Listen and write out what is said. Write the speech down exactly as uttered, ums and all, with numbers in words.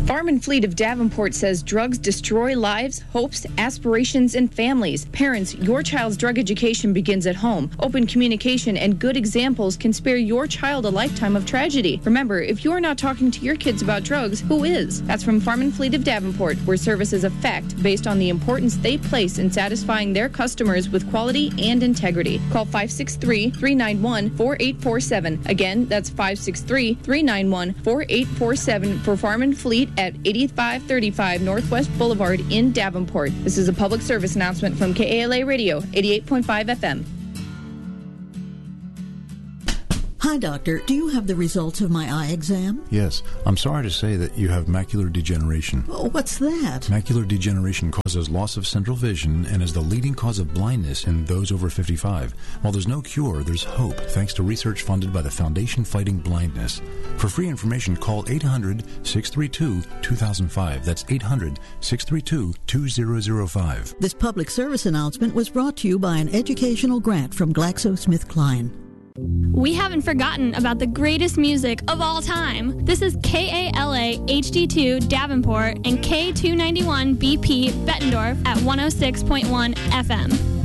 Farm and Fleet of Davenport says drugs destroy lives, hopes, aspirations, and families. Parents, your child's drug education begins at home. Open communication and good examples can spare your child a lifetime of tragedy. Remember, if you're not talking to your kids about drugs, who is? That's from Farm and Fleet of Davenport, where service is a fact based on the importance they place in satisfying their customers with quality and integrity. Call five six three, three nine one, four eight four seven. Again, that's five six three, three nine one, four eight four seven for Farm and Fleet at eighty-five thirty-five Northwest Boulevard in Davenport. This is a public service announcement from K A L A Radio, eighty-eight point five F M. Hi, doctor. Do you have the results of my eye exam? Yes. I'm sorry to say that you have macular degeneration. Oh, what's that? Macular degeneration causes loss of central vision and is the leading cause of blindness in those over fifty-five. While there's no cure, there's hope thanks to research funded by the Foundation Fighting Blindness. For free information, call eight hundred, six three two, two thousand five. That's eight hundred, six three two, two thousand five. This public service announcement was brought to you by an educational grant from GlaxoSmithKline. We haven't forgotten about the greatest music of all time. This is K A L A H D two Davenport and K two ninety-one B P Bettendorf at one oh six point one F M.